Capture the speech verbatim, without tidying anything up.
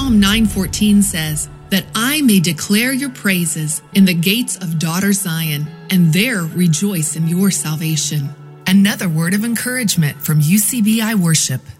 Psalm nine fourteen says, that I may declare your praises in the gates of daughter Zion, and there rejoice in your salvation. Another word of encouragement from U C B I Worship.